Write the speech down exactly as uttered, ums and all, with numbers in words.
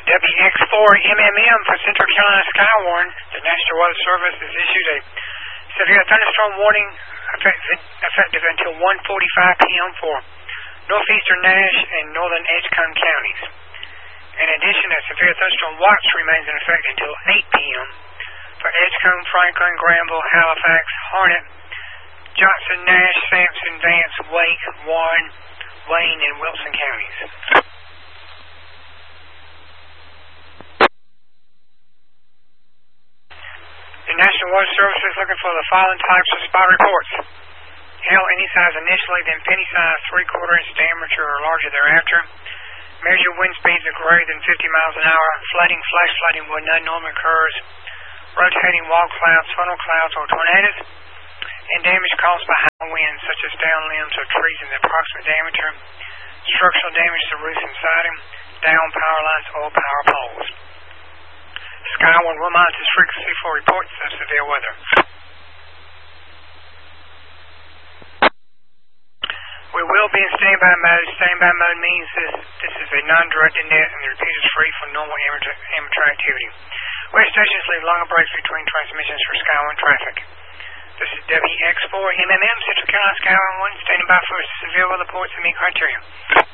W X four M M M for Central Carolina Skywarn. The National Weather Service has issued a severe thunderstorm warning effective, effective until one forty-five p m for northeastern Nash and northern Edgecombe counties. In addition, a severe thunderstorm watch remains in effect until eight p m for Edgecombe, Franklin, Granville, Halifax, Harnett, Johnson, Nash, Sampson, Vance, Wake, Warren, Wayne, and Wilson counties. The National Weather Service is looking for the following types of spot reports: hail any size initially, then penny size, three-quarter inch diameter or larger thereafter. Measure wind speeds of greater than fifty miles an hour. Flooding, flash flooding when none normally occurs. Rotating wall clouds, funnel clouds, or tornadoes. And damage caused by high winds, such as down limbs or trees in the approximate diameter. Structural damage to roofs and siding. Down power lines or power poles. Skywarn will monitor this frequency for reports of severe weather. We will be in standby mode. Standby mode means this, this is a non-directed net and the repeater is free from normal amateur, amateur activity. Weather stations leave longer breaks between transmissions for Skywarn traffic. This is W X four M M M, Central Carolina Skywarn one, standing by for severe weather reports and meet criteria.